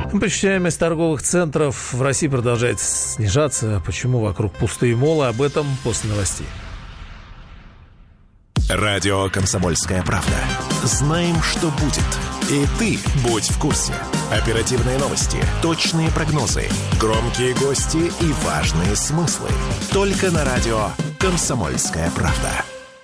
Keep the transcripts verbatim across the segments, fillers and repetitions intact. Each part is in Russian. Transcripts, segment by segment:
Посещаемость торговых центров в России продолжает снижаться. Почему вокруг пустые молы? Об этом после новостей. Радио «Комсомольская правда». Знаем, что будет. И ты будь в курсе. Оперативные новости, точные прогнозы, громкие гости и важные смыслы. Только на радио «Комсомольская правда».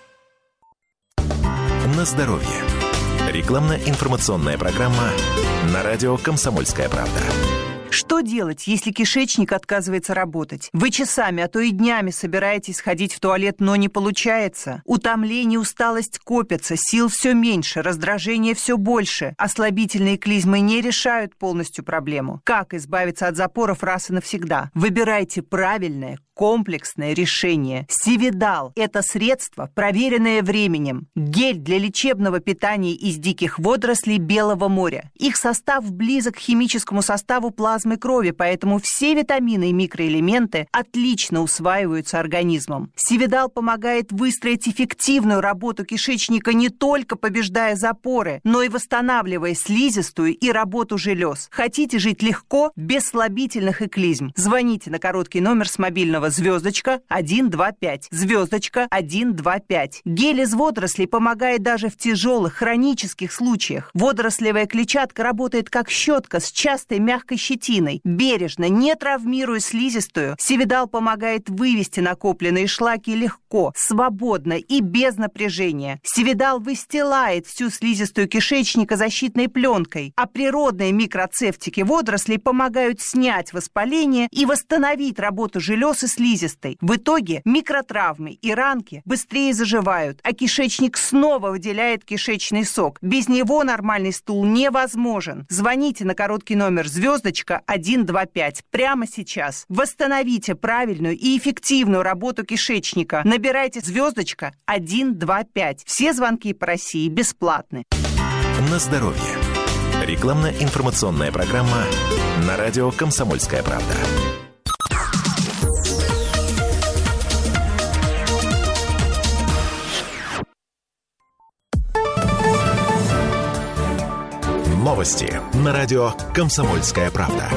На здоровье. Рекламно-информационная программа на радио «Комсомольская правда». Что делать, если кишечник отказывается работать? Вы часами, а то и днями собираетесь ходить в туалет, но не получается. Утомление, усталость копятся, сил все меньше, раздражение все больше. Ослабительные клизмы не решают полностью проблему. Как избавиться от запоров раз и навсегда? Выбирайте правильное, комплексное решение. Сивидал – это средство, проверенное временем. Гель для лечебного питания из диких водорослей Белого моря. Их состав близок к химическому составу плазмы крови, поэтому все витамины и микроэлементы отлично усваиваются организмом. Сивидал помогает выстроить эффективную работу кишечника, не только побеждая запоры, но и восстанавливая слизистую и работу желез. Хотите жить легко, без слабительных и клизм? Звоните на короткий номер с мобильного звездочка один два пять, звездочка один два пять. Гель из водорослей помогает даже в тяжелых хронических случаях. Водорослевая клетчатка работает как щетка с частой мягкой щетиной. Бережно, не травмируя слизистую, Сивидал помогает вывести накопленные шлаки легко, свободно и без напряжения. Сивидал выстилает всю слизистую кишечника защитной пленкой, а природные микроцефтики водорослей помогают снять воспаление и восстановить работу желез и слизистой. В итоге микротравмы и ранки быстрее заживают, а кишечник снова выделяет кишечный сок. Без него нормальный стул невозможен. Звоните на короткий номер звездочка один два пять прямо сейчас. Восстановите правильную и эффективную работу кишечника. Набирайте звездочка один два пять. Все звонки по России бесплатны. На здоровье. Рекламно-информационная программа на радио «Комсомольская правда». Новости на радио «Комсомольская правда».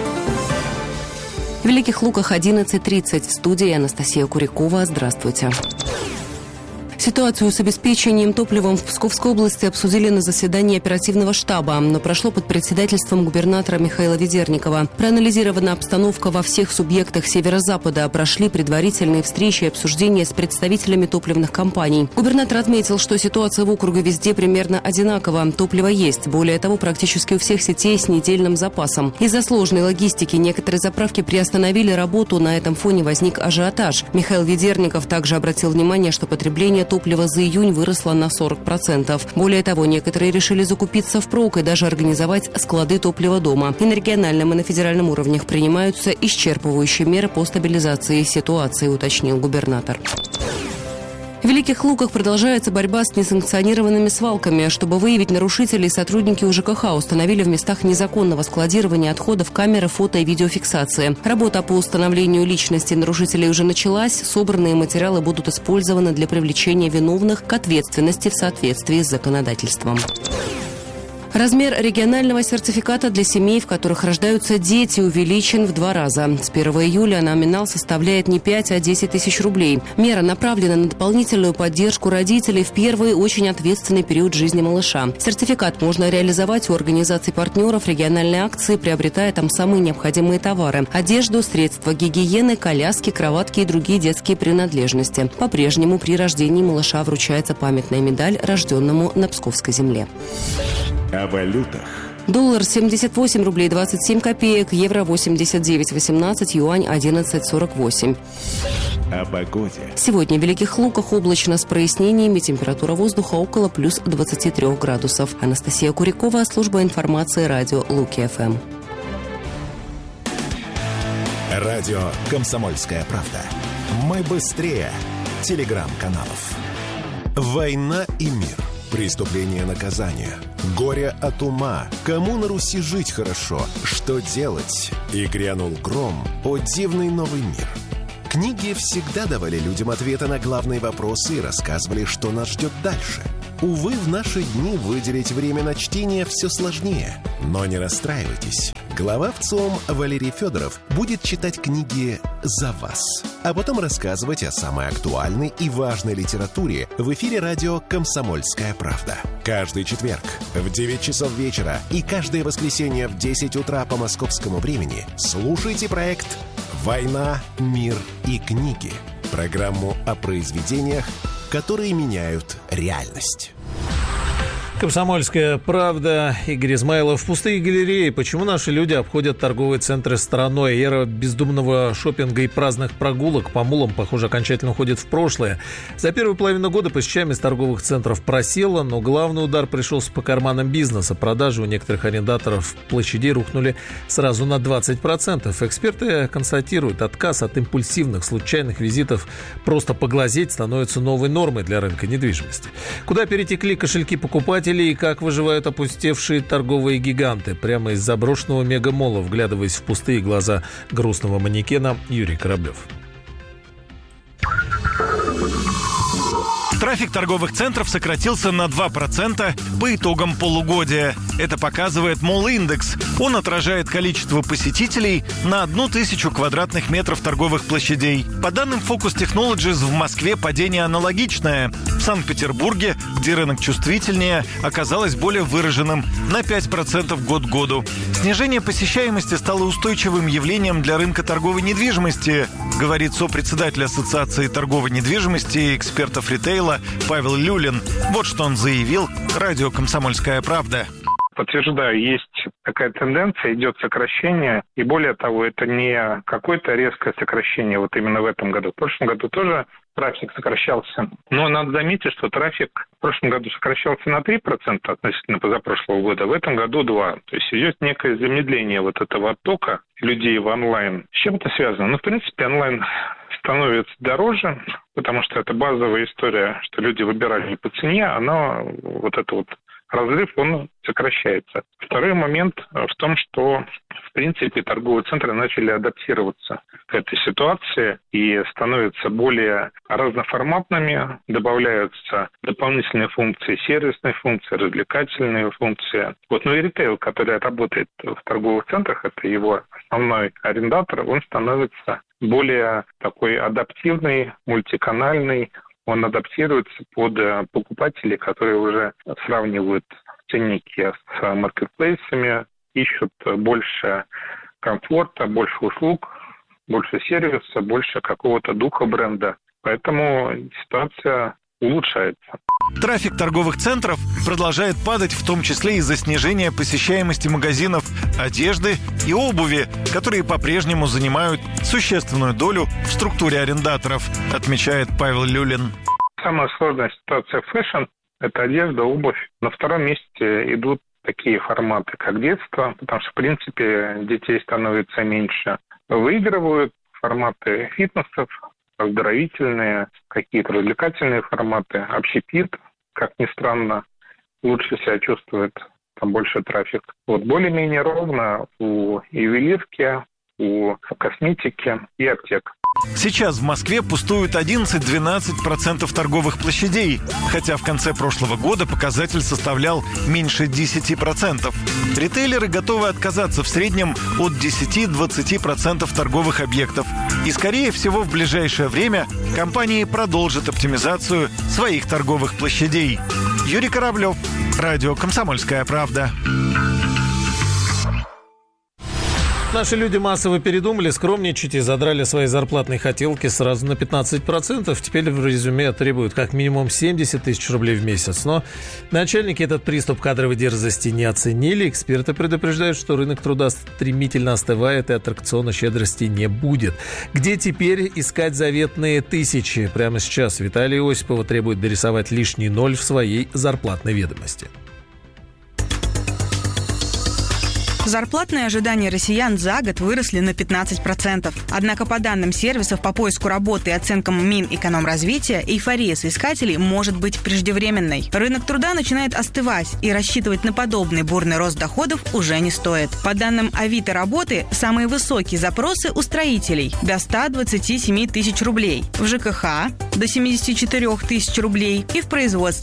В Великих Луках одиннадцать тридцать. В студии Анастасия Курякова. Здравствуйте. Ситуацию с обеспечением топливом в Псковской области обсудили на заседании оперативного штаба, но прошло под председательством губернатора Михаила Ведерникова. Проанализирована обстановка во всех субъектах Северо-Запада, прошли предварительные встречи и обсуждения с представителями топливных компаний. Губернатор отметил, что ситуация в округе везде примерно одинакова. Топливо есть. Более того, практически у всех сетей с недельным запасом. Из-за сложной логистики некоторые заправки приостановили работу. На этом фоне возник ажиотаж. Михаил Ведерников также обратил внимание, что потребление топлива за июнь выросло на сорок процентов. Более того, некоторые решили закупиться впрок и даже организовать склады топлива дома. И на региональном, и на федеральном уровнях принимаются исчерпывающие меры по стабилизации ситуации, уточнил губернатор. В Великих Луках продолжается борьба с несанкционированными свалками. Чтобы выявить нарушителей, сотрудники УЖКХ установили в местах незаконного складирования отходов камеры фото- и видеофиксации. Работа по установлению личности нарушителей уже началась. Собранные материалы будут использованы для привлечения виновных к ответственности в соответствии с законодательством. Размер регионального сертификата для семей, в которых рождаются дети, увеличен в два раза. С первого июля номинал составляет не пять, а десять тысяч рублей. Мера направлена на дополнительную поддержку родителей в первый очень ответственный период жизни малыша. Сертификат можно реализовать у организаций-партнеров региональной акции, приобретая там самые необходимые товары – одежду, средства гигиены, коляски, кроватки и другие детские принадлежности. По-прежнему при рождении малыша вручается памятная медаль рожденному на Псковской земле. О валютах. Доллар семьдесят восемь рублей двадцать семь копеек, евро восемьдесят девять восемнадцать, юань одиннадцать сорок восемь. О погоде. Сегодня в Великих Луках облачно с прояснениями, температура воздуха около плюс двадцати трёх градусов. Анастасия Курякова, служба информации, радио Луки-ФМ. Радио «Комсомольская правда». Мы быстрее телеграм-каналов. «Война и мир». Преступление, наказание. Горе от ума. Кому на Руси жить хорошо? Что делать? И грянул гром. О, дивный новый мир. Книги всегда давали людям ответы на главные вопросы и рассказывали, что нас ждет дальше. Увы, в наши дни выделить время на чтение все сложнее. Но не расстраивайтесь. Глава ВЦИОМ Валерий Федоров будет читать книги за вас, а потом рассказывать о самой актуальной и важной литературе в эфире радио «Комсомольская правда». Каждый четверг в девять часов вечера и каждое воскресенье в десять утра по московскому времени слушайте проект «Война, мир и книги». Программу о произведениях, которые меняют реальность. «Комсомольская правда», Игорь Измайлов. Пустые галереи. Почему наши люди обходят торговые центры стороной? Эра бездумного шопинга и праздных прогулок по мулам, похоже, окончательно уходит в прошлое. За первую половину года посещаемость торговых центров просела, но главный удар пришелся по карманам бизнеса. Продажи у некоторых арендаторов площадей рухнули сразу на двадцать процентов. Эксперты констатируют, отказ от импульсивных, случайных визитов просто поглазеть становится новой нормой для рынка недвижимости. Куда перетекли кошельки покупателей и как выживают опустевшие торговые гиганты? Прямо из заброшенного мегамола, вглядываясь в пустые глаза грустного манекена, Юрий Кораблев. Трафик торговых центров сократился на два процента по итогам полугодия. Это показывает Молл-индекс. Он отражает количество посетителей на одну тысячу квадратных метров торговых площадей. По данным Focus Technologies, в Москве падение аналогичное. В Санкт-Петербурге, где рынок чувствительнее, оказалось более выраженным – на пять процентов год к году. Снижение посещаемости стало устойчивым явлением для рынка торговой недвижимости, говорит сопредседатель Ассоциации торговой недвижимости и экспертов ритейла Павел Люлин. Вот что он заявил радио «Комсомольская правда». Подтверждаю, есть такая тенденция, идет сокращение. И более того, это не какое-то резкое сокращение вот именно в этом году. В прошлом году тоже трафик сокращался. Но надо заметить, что трафик в прошлом году сокращался на три процента относительно позапрошлого года, в этом году два процента. То есть идет некое замедление вот этого оттока людей в онлайн. С чем это связано? Ну, в принципе, онлайн становится дороже, потому что это базовая история, что люди выбирали не по цене, она вот это вот разрыв, он сокращается. Второй момент в том, что, в принципе, торговые центры начали адаптироваться к этой ситуации и становятся более разноформатными, добавляются дополнительные функции, сервисные функции, развлекательные функции. Вот, ну и ритейл, который работает в торговых центрах, это его основной арендатор, он становится более такой адаптивный, мультиканальный. Он адаптируется под покупателей, которые уже сравнивают ценники с маркетплейсами, ищут больше комфорта, больше услуг, больше сервиса, больше какого-то духа бренда. Поэтому ситуация улучшается. Трафик торговых центров продолжает падать, в том числе из-за снижения посещаемости магазинов одежды и обуви, которые по-прежнему занимают существенную долю в структуре арендаторов, отмечает Павел Люлин. Самая сложная ситуация в фэшн – это одежда, обувь. На втором месте идут такие форматы, как детство, потому что, в принципе, детей становится меньше. Выигрывают форматы фитнесов, оздоровительные, какие-то развлекательные форматы, общепит, как ни странно, лучше себя чувствует, там больше трафик. Вот более-менее ровно у ювелирки, у косметики и аптек. Сейчас в Москве пустуют одиннадцать-двенадцать процентов торговых площадей, хотя в конце прошлого года показатель составлял меньше десяти процентов. Ритейлеры готовы отказаться в среднем от десяти-двадцати процентов торговых объектов. И, скорее всего, в ближайшее время компании продолжат оптимизацию своих торговых площадей. Юрий Кораблев, радио «Комсомольская правда». Наши люди массово передумали скромничать и задрали свои зарплатные хотелки сразу на пятнадцать процентов. Теперь в резюме требуют как минимум семьдесят тысяч рублей в месяц. Но начальники этот приступ кадровой дерзости не оценили. Эксперты предупреждают, что рынок труда стремительно остывает и аттракциона щедрости не будет. Где теперь искать заветные тысячи? Прямо сейчас Виталий Осипова требует дорисовать лишний ноль в своей зарплатной ведомости. Зарплатные ожидания россиян за год выросли на пятнадцать процентов. Однако, по данным сервисов по поиску работы и оценкам Минэкономразвития, эйфория соискателей может быть преждевременной. Рынок труда начинает остывать, и рассчитывать на подобный бурный рост доходов уже не стоит. По данным Авито работы, самые высокие запросы у строителей – до ста двадцати семи тысяч рублей, в ЖКХ – до семидесяти четырёх тысяч рублей и в производстве –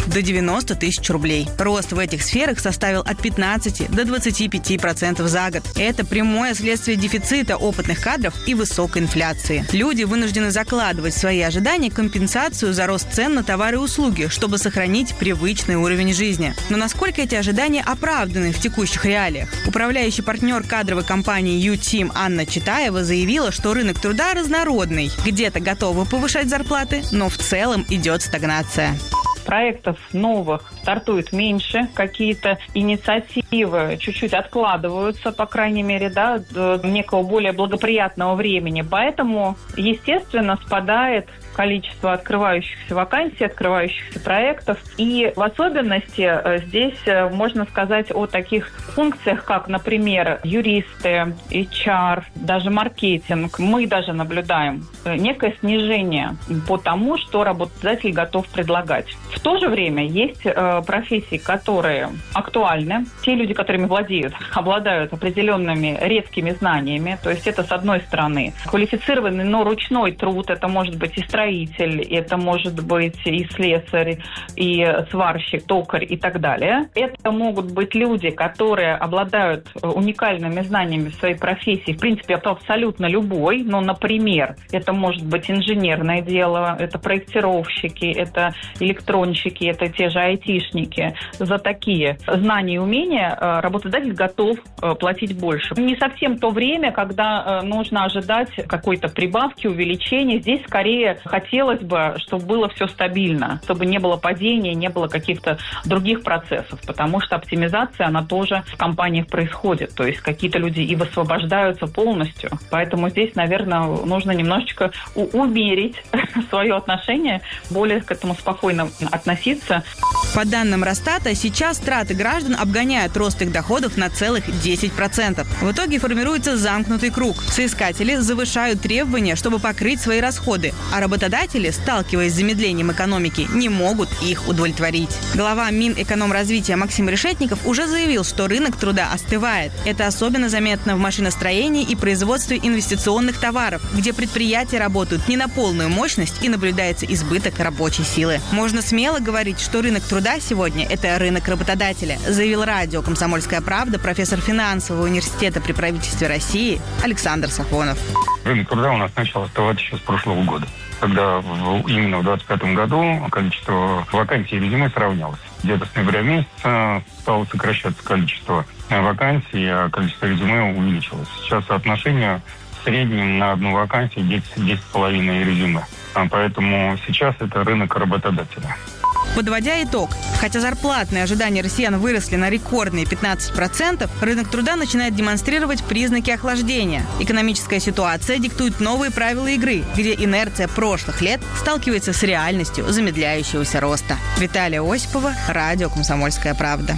до девяноста тысяч рублей. Рост в этих сферах составил от пятнадцати до двадцати пяти процентов за год. Это прямое следствие дефицита опытных кадров и высокой инфляции. Люди вынуждены закладывать в свои ожидания компенсацию за рост цен на товары и услуги, чтобы сохранить привычный уровень жизни. Но насколько эти ожидания оправданы в текущих реалиях? Управляющий партнер кадровой компании «Ю-Тим» Анна Читаева заявила, что рынок труда разнородный. Где-то готовы повышать зарплаты, но в целом идет стагнация. Проектов новых стартует меньше, какие-то инициативы чуть-чуть откладываются, по крайней мере, да, до некого более благоприятного времени. Поэтому, естественно, спадает количество открывающихся вакансий, открывающихся проектов. И в особенности здесь можно сказать о таких функциях, как, например, юристы, эйч ар, даже маркетинг. Мы даже наблюдаем некое снижение по тому, что работодатель готов предлагать. В то же время есть профессии, которые актуальны. Те люди, которыми владеют, обладают определенными редкими знаниями. То есть это, с одной стороны, квалифицированный, но ручной труд. Это может быть и строительство, это может быть и слесарь, и сварщик, токарь и так далее. Это могут быть люди, которые обладают уникальными знаниями в своей профессии, в принципе, абсолютно любой. Но, например, это может быть инженерное дело, это проектировщики, это электронщики, это те же айтишники. За такие знания и умения работодатель готов платить больше. Не совсем то время, когда нужно ожидать какой-то прибавки, увеличения. Здесь скорее хотелось бы, чтобы было все стабильно, чтобы не было падения, не было каких-то других процессов, потому что оптимизация, она тоже в компаниях происходит. То есть какие-то люди и высвобождаются полностью. Поэтому здесь, наверное, нужно немножечко умерить свое отношение, более к этому спокойно относиться. По данным Росстата, сейчас траты граждан обгоняют рост их доходов на целых десять процентов. В итоге формируется замкнутый круг. Соискатели завышают требования, чтобы покрыть свои расходы, а работодатели, сталкиваясь с замедлением экономики, не могут их удовлетворить. Глава Минэкономразвития Максим Решетников уже заявил, что рынок труда остывает. Это особенно заметно в машиностроении и производстве инвестиционных товаров, где предприятия работают не на полную мощность и наблюдается избыток рабочей силы. Можно смело говорить, что рынок труда сегодня – это рынок работодателя, заявил радио «Комсомольская правда» профессор финансового университета при правительстве России Александр Сафонов. Рынок труда у нас начал оставать еще с прошлого года, когда в, именно в двадцать пятом году количество вакансий и резюме сравнялось. Где-то с ноября месяца стало сокращаться количество вакансий, а количество резюме увеличилось. Сейчас соотношение в среднем на одну вакансию десять с половиной резюме. А поэтому сейчас это рынок работодателя. Подводя итог, хотя зарплатные ожидания россиян выросли на рекордные пятнадцать процентов, рынок труда начинает демонстрировать признаки охлаждения. Экономическая ситуация диктует новые правила игры, где инерция прошлых лет сталкивается с реальностью замедляющегося роста. Виталия Осипова, радио «Комсомольская правда».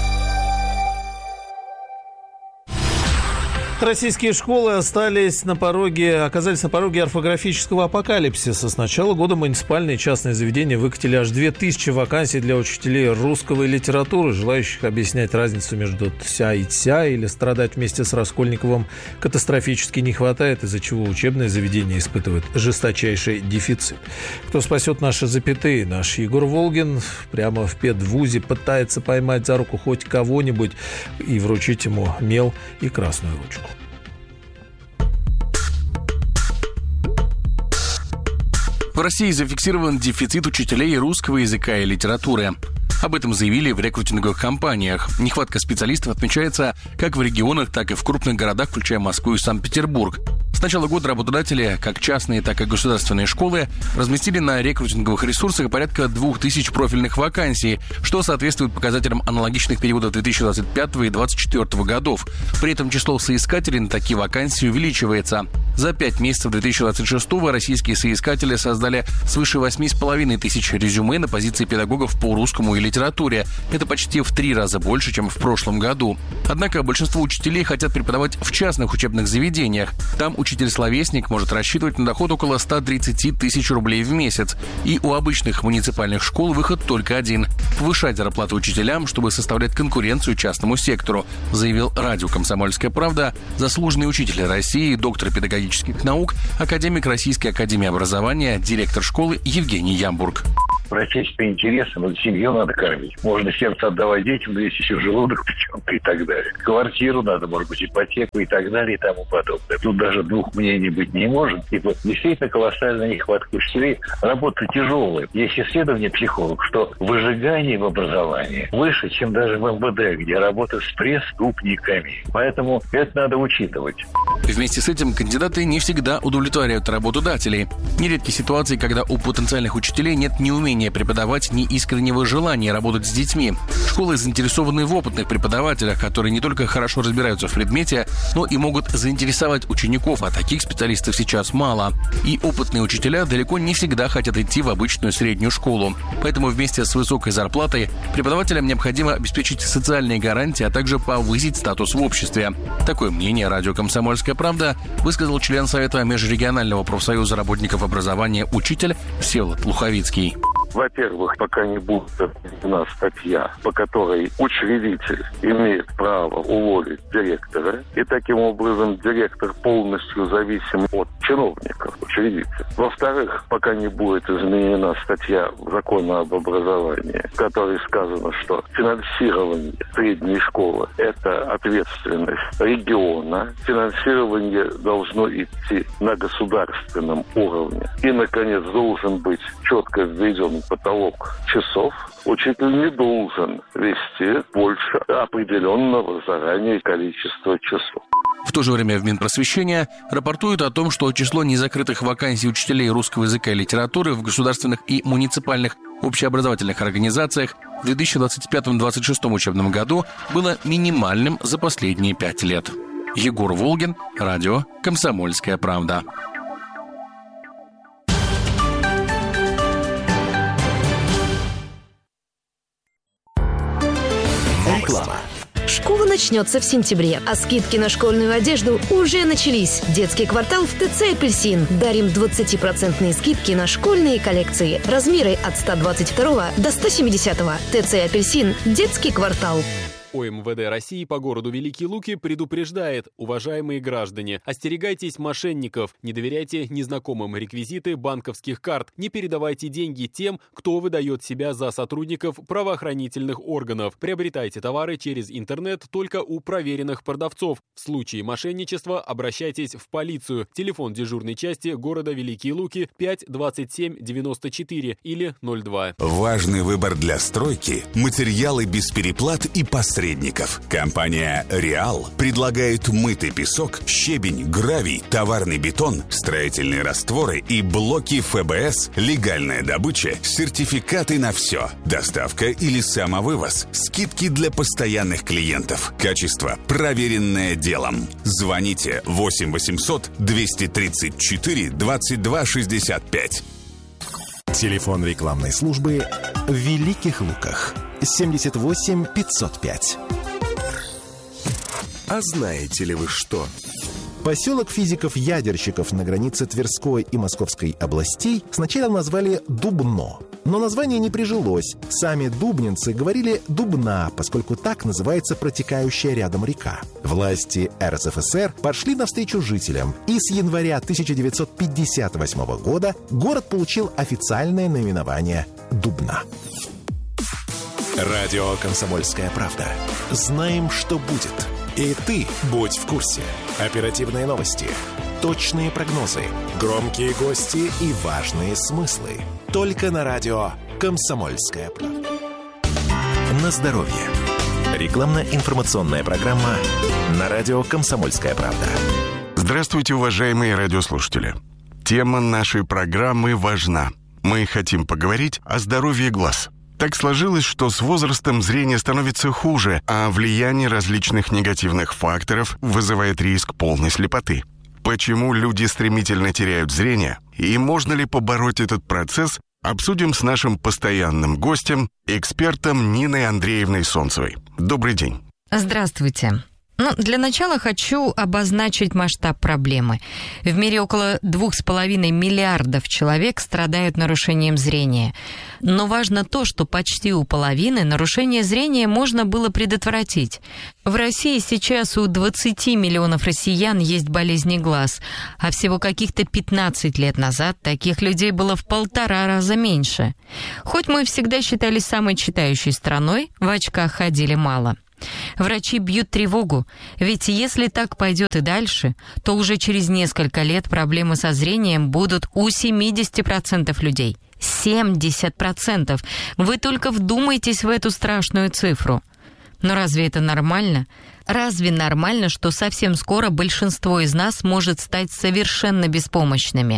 Российские школы остались на пороге, оказались на пороге орфографического апокалипсиса. С начала года муниципальные и частные заведения выкатили аж две тысячи вакансий для учителей русского и литературы, желающих объяснять разницу между «тся» и «тся» или страдать вместе с Раскольниковым катастрофически не хватает, из-за чего учебные заведения испытывают жесточайший дефицит. Кто спасет наши запятые? Наш Егор Волгин прямо в педвузе пытается поймать за руку хоть кого-нибудь и вручить ему мел и красную ручку. В России зафиксирован дефицит учителей русского языка и литературы. Об этом заявили в рекрутинговых компаниях. Нехватка специалистов отмечается как в регионах, так и в крупных городах, включая Москву и Санкт-Петербург. С начала года работодатели, как частные, так и государственные школы, разместили на рекрутинговых ресурсах порядка двух тысяч профильных вакансий, что соответствует показателям аналогичных периодов две тысячи двадцать пятого и две тысячи двадцать четвёртого годов. При этом число соискателей на такие вакансии увеличивается. За пять месяцев две тысячи двадцать шестого российские соискатели создали свыше восемь с половиной тысяч резюме на позиции педагогов по русскому и литературе. Это почти в три раза больше, чем в прошлом году. Однако большинство учителей хотят преподавать в частных учебных заведениях. Там учитель-словесник может рассчитывать на доход около ста тридцати тысяч рублей в месяц. И у обычных муниципальных школ выход только один – повышать зарплаты учителям, чтобы составлять конкуренцию частному сектору, заявил радио «Комсомольская правда» заслуженный учитель России, доктор педагогических наук, академик Российской академии образования, директор школы Евгений Ямбург. прочесть по интересам, эту семью надо кормить. Можно сердце отдавать детям, но есть еще желудок почему-то и так далее. Квартиру надо, может быть, ипотеку и так далее и тому подобное. Тут даже двух мнений быть не может. И вот действительно колоссальная нехватка учителей. Работа тяжелая. Есть исследование психологов, что выжигание в образовании выше, чем даже в эм вэ дэ, где работа с преступниками. Поэтому это надо учитывать. Вместе с этим кандидаты не всегда удовлетворяют работодателей. Нередки ситуации, когда у потенциальных учителей нет ни умения преподавать, ни искреннего желания работать с детьми. Школы заинтересованы в опытных преподавателях, которые не только хорошо разбираются в предмете, но и могут заинтересовать учеников, а таких специалистов сейчас мало. И опытные учителя далеко не всегда хотят идти в обычную среднюю школу. Поэтому вместе с высокой зарплатой преподавателям необходимо обеспечить социальные гарантии, а также повысить статус в обществе. Такое мнение радио «Комсомольская правда» высказал член Совета Межрегионального профсоюза работников образования «Учитель» Всеволод Луховицкий. Во-первых, пока не будет определена статья, по которой учредитель имеет право уволить директора, и таким образом директор полностью зависим от чиновников, учредителя. Во-вторых, пока не будет изменена статья закона об образовании, в которой сказано, что финансирование средней школы – это ответственность региона, финансирование должно идти на государственном уровне. И, наконец, должен быть четко введен потолок часов. Учитель не должен вести больше определенного заранее количества часов. В то же время в Минпросвещения рапортуют о том, что число незакрытых вакансий учителей русского языка и литературы в государственных и муниципальных общеобразовательных организациях в две тысячи двадцать пятом — две тысячи двадцать шестом учебном году было минимальным за последние пять лет. Егор Волгин, радио «Комсомольская правда». Реклама. Школа начнется в сентябре, а скидки на школьную одежду уже начались. Детский квартал в ТЦ «Апельсин». Дарим двадцатипроцентные скидки на школьные коллекции. Размеры от сто двадцать два до сто семьдесят. ТЦ «Апельсин». Детский квартал. О эм вэ дэ России по городу Великие Луки предупреждает: уважаемые граждане, остерегайтесь мошенников, не доверяйте незнакомым реквизиты банковских карт, не передавайте деньги тем, кто выдает себя за сотрудников правоохранительных органов. Приобретайте товары через интернет только у проверенных продавцов. В случае мошенничества обращайтесь в полицию. Телефон дежурной части города Великие Луки пять двадцать семь девяносто четыре или ноль два. Важный выбор для стройки – материалы без переплат и посредников. Компания «Реал» предлагает мытый песок, щебень, гравий, товарный бетон, строительные растворы и блоки эф бэ эс, легальная добыча, сертификаты на все, доставка или самовывоз, скидки для постоянных клиентов, качество, проверенное делом. Звоните восемь восемьсот двести тридцать четыре двадцать два шестьдесят пять. Телефон рекламной службы в Великих Луках. семьдесят восемь пятьсот пять. А знаете ли вы что? Поселок физиков-ядерщиков на границе Тверской и Московской областей сначала назвали Дубно. Но название не прижилось. Сами дубнинцы говорили «Дубна», поскольку так называется протекающая рядом река. Власти эр эс эф эс эр пошли навстречу жителям, и с января тысяча девятьсот пятьдесят восьмого года город получил официальное наименование Дубна. Радио «Комсомольская правда». Знаем, что будет. И ты будь в курсе. Оперативные новости, точные прогнозы, громкие гости и важные смыслы. Только на радио «Комсомольская правда». На здоровье. Рекламно-информационная программа на радио «Комсомольская правда». Здравствуйте, уважаемые радиослушатели. Тема нашей программы важна. Мы хотим поговорить о здоровье глаз. Так сложилось, что с возрастом зрение становится хуже, а влияние различных негативных факторов вызывает риск полной слепоты. Почему люди стремительно теряют зрение и можно ли побороть этот процесс, обсудим с нашим постоянным гостем, экспертом Ниной Андреевной Солнцевой. Добрый день. Здравствуйте. Ну, для начала хочу обозначить масштаб проблемы. В мире около двух с половиной миллиардов человек страдают нарушением зрения. Но важно то, что почти у половины нарушение зрения можно было предотвратить. В России сейчас у двадцати миллионов россиян есть болезни глаз, а всего каких-то пятнадцать лет назад таких людей было в полтора раза меньше. Хоть мы всегда считались самой читающей страной, в очках ходили мало. Врачи бьют тревогу, ведь если так пойдет и дальше, то уже через несколько лет проблемы со зрением будут у семьдесят процентов людей. семьдесят процентов! Вы только вдумайтесь в эту страшную цифру. Но разве это нормально? Разве нормально, что совсем скоро большинство из нас может стать совершенно беспомощными?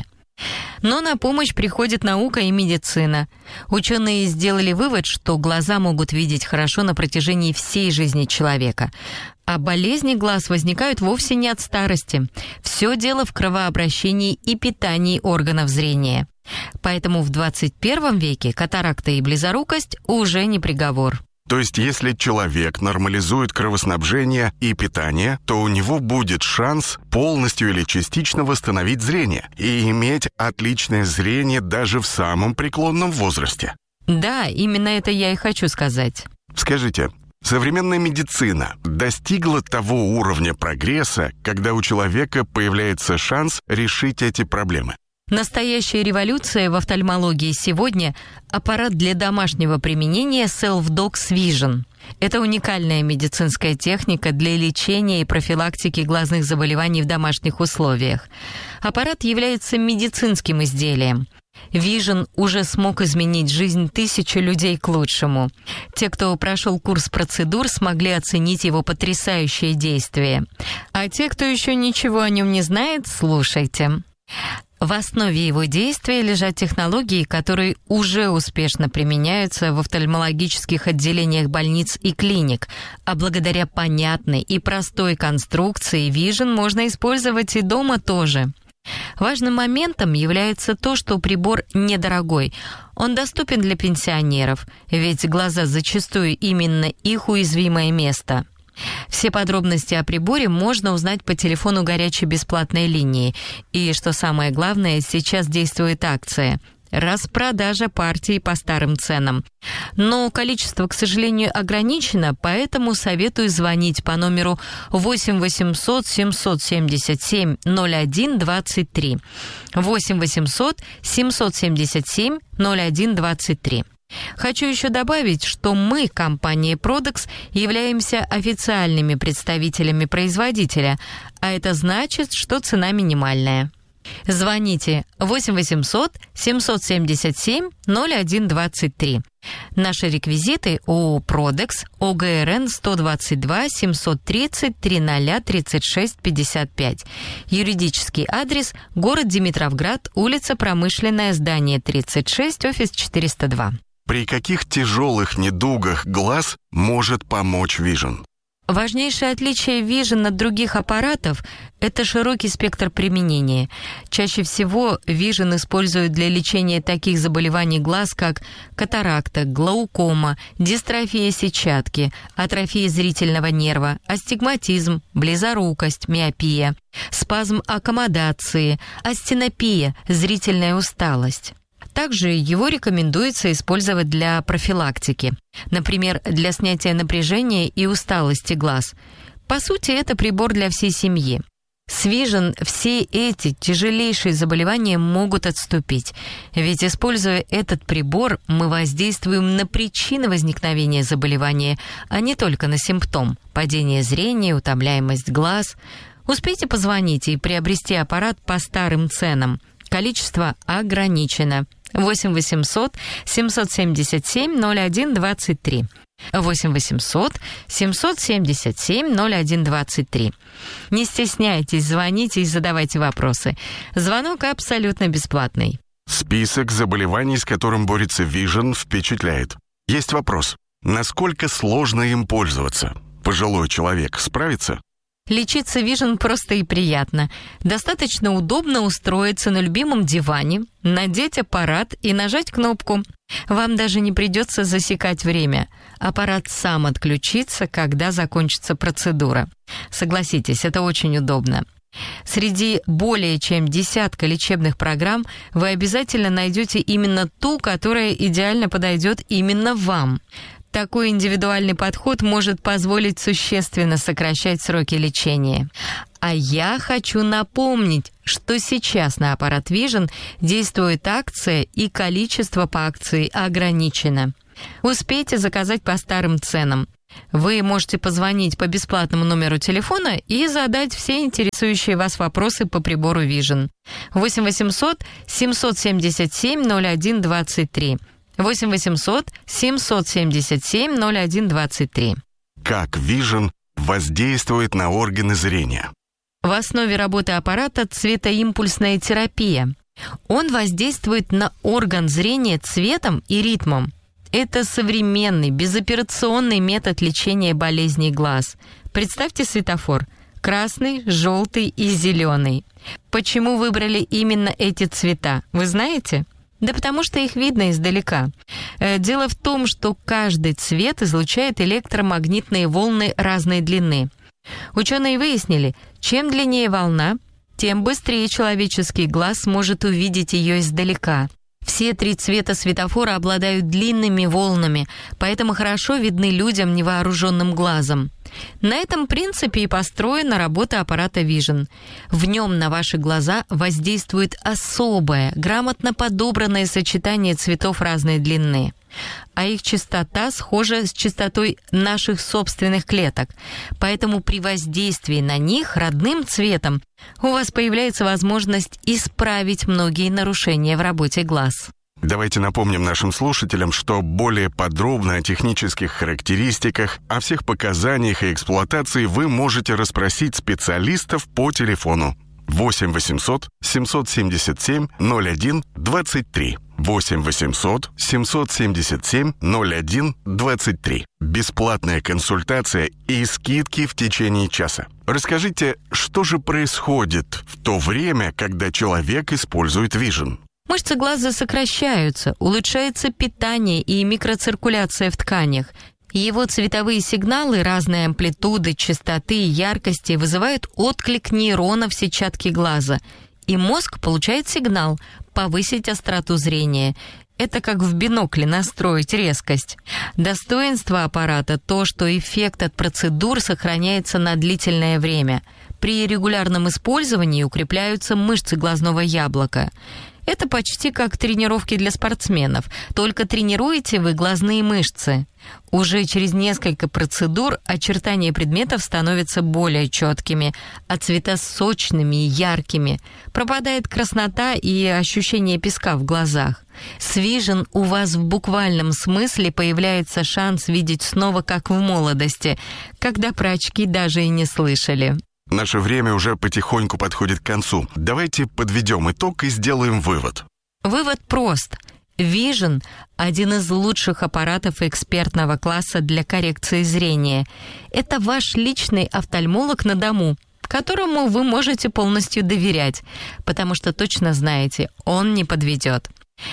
Но на помощь приходит наука и медицина. Ученые сделали вывод, что глаза могут видеть хорошо на протяжении всей жизни человека. А болезни глаз возникают вовсе не от старости. Все дело в кровообращении и питании органов зрения. Поэтому в двадцать первом веке катаракта и близорукость уже не приговор. То есть, если человек нормализует кровоснабжение и питание, то у него будет шанс полностью или частично восстановить зрение и иметь отличное зрение даже в самом преклонном возрасте. Да, именно это я и хочу сказать. Скажите, современная медицина достигла того уровня прогресса, когда у человека появляется шанс решить эти проблемы? Настоящая революция в офтальмологии сегодня – аппарат для домашнего применения SelfDocs Vision. Это уникальная медицинская техника для лечения и профилактики глазных заболеваний в домашних условиях. Аппарат является медицинским изделием. Vision уже смог изменить жизнь тысячи людей к лучшему. Те, кто прошел курс процедур, смогли оценить его потрясающее действие. А те, кто еще ничего о нем не знает, слушайте. В основе его действия лежат технологии, которые уже успешно применяются в офтальмологических отделениях больниц и клиник, а благодаря понятной и простой конструкции Vision можно использовать и дома тоже. Важным моментом является то, что прибор недорогой. Он доступен для пенсионеров, ведь глаза зачастую именно их уязвимое место. Все подробности о приборе можно узнать по телефону горячей бесплатной линии. И, что самое главное, сейчас действует акция – распродажа партий по старым ценам. Но количество, к сожалению, ограничено, поэтому советую звонить по номеру восемь восемьсот семьсот семьдесят семь ноль один двадцать три. восемь восемьсот семьсот семьдесят семь ноль один двадцать три. Хочу еще добавить, что мы, компания Продекс, являемся официальными представителями производителя, а это значит, что цена минимальная. Звоните восемь восемьсот семьсот семьдесят семь ноль один двадцать три. Наши реквизиты ООО «Продекс», ОГРН сто двадцать два семьсот тридцать тридцать тридцать шесть пятьдесят пять. Юридический адрес – город Димитровград, улица Промышленная, здание тридцать шесть, офис четыреста два. При каких тяжелых недугах глаз может помочь Vision? Важнейшее отличие Vision от других аппаратов – это широкий спектр применения. Чаще всего Vision используют для лечения таких заболеваний глаз, как катаракта, глаукома, дистрофия сетчатки, атрофия зрительного нерва, астигматизм, близорукость, миопия, спазм аккомодации, астенопия, зрительная усталость. Также его рекомендуется использовать для профилактики, например, для снятия напряжения и усталости глаз. По сути, это прибор для всей семьи. С Vision все эти тяжелейшие заболевания могут отступить, ведь, используя этот прибор, мы воздействуем на причины возникновения заболевания, а не только на симптом – падение зрения, утомляемость глаз. Успейте позвонить и приобрести аппарат по старым ценам. Количество ограничено. восемь восемьсот семьсот семьдесят семь ноль один двадцать три. восемь восемьсот семьсот семьдесят семь ноль один двадцать три. Не стесняйтесь, звоните и задавайте вопросы. Звонок абсолютно бесплатный. Список заболеваний, с которым борется Vision, впечатляет. Есть вопрос. Насколько сложно им пользоваться? Пожилой человек справится? Лечиться Vision просто и приятно. Достаточно удобно устроиться на любимом диване, надеть аппарат и нажать кнопку. Вам даже не придется засекать время. Аппарат сам отключится, когда закончится процедура. Согласитесь, это очень удобно. Среди более чем десятка лечебных программ вы обязательно найдете именно ту, которая идеально подойдет именно вам. Такой индивидуальный подход может позволить существенно сокращать сроки лечения. А я хочу напомнить, что сейчас на аппарат Vision действует акция, и количество по акции ограничено. Успейте заказать по старым ценам. Вы можете позвонить по бесплатному номеру телефона и задать все интересующие вас вопросы по прибору Vision. восемь восемьсот семьсот семьдесят семь ноль один двадцать три. восемь восемьсот семьсот семьдесят семь ноль один двадцать три. Как Vision воздействует на органы зрения? В основе работы аппарата цветоимпульсная терапия. Он воздействует на орган зрения цветом и ритмом. Это современный, безоперационный метод лечения болезней глаз. Представьте светофор. Красный, желтый и зеленый. Почему выбрали именно эти цвета, вы знаете? Да потому что их видно издалека. Дело в том, что каждый цвет излучает электромагнитные волны разной длины. Ученые выяснили, чем длиннее волна, тем быстрее человеческий глаз может увидеть ее издалека. Все три цвета светофора обладают длинными волнами, поэтому хорошо видны людям невооруженным глазом. На этом принципе и построена работа аппарата Vision. В нем на ваши глаза воздействует особое, грамотно подобранное сочетание цветов разной длины. А их частота схожа с частотой наших собственных клеток. Поэтому при воздействии на них родным цветом у вас появляется возможность исправить многие нарушения в работе глаз. Давайте напомним нашим слушателям, что более подробно о технических характеристиках, о всех показаниях и эксплуатации вы можете расспросить специалистов по телефону восемь восемьсот семьсот семьдесят семь ноль один двадцать три. восемь восемьсот семьсот семьдесят семь ноль один двадцать три. Бесплатная консультация и скидки в течение часа. Расскажите, что же происходит в то время, когда человек использует Vision? Мышцы глаза сокращаются, улучшается питание и микроциркуляция в тканях. Его цветовые сигналы разной амплитуды, частоты и яркости вызывают отклик нейронов сетчатки глаза. И мозг получает сигнал повысить остроту зрения. Это как в бинокле настроить резкость. Достоинство аппарата то, что эффект от процедур сохраняется на длительное время. При регулярном использовании укрепляются мышцы глазного яблока. Это почти как тренировки для спортсменов, только тренируете вы глазные мышцы. Уже через несколько процедур очертания предметов становятся более четкими, а цвета сочными и яркими. Пропадает краснота и ощущение песка в глазах. С Vision у вас в буквальном смысле появляется шанс видеть снова как в молодости, когда про очки даже и не слышали. Наше время уже потихоньку подходит к концу. Давайте подведем итог и сделаем вывод. Вывод прост. Vision – один из лучших аппаратов экспертного класса для коррекции зрения. Это ваш личный офтальмолог на дому, которому вы можете полностью доверять, потому что точно знаете, он не подведет.